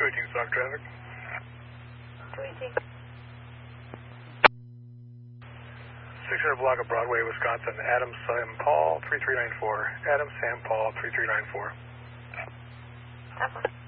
218 stock traffic. 218. 600 block of Broadway, Wisconsin. Adam Sam Paul 3394. Adam Sam Paul 3394. That's one.